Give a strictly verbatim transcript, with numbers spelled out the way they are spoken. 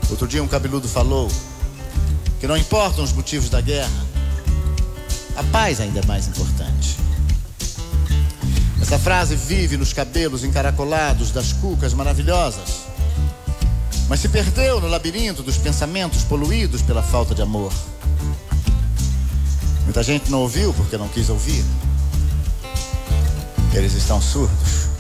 Outro dia um cabeludo falou que não importam os motivos da guerra, a paz ainda é mais importante. Essa frase vive nos cabelos encaracolados das cucas maravilhosas, mas se perdeu no labirinto dos pensamentos poluídos pela falta de amor. Muita gente não ouviu porque não quis ouvir. Eles estão surdos.